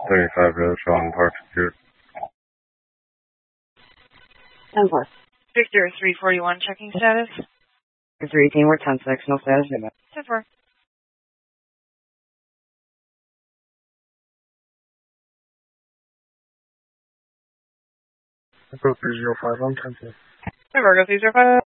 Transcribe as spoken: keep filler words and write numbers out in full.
thirty-five Road, Sean Park, Secure. ten four. Victor three forty-one, checking status. three eighteen, we're ten six, no status. ten four. Echo three zero five, I'm ten two. Virgo three zero five.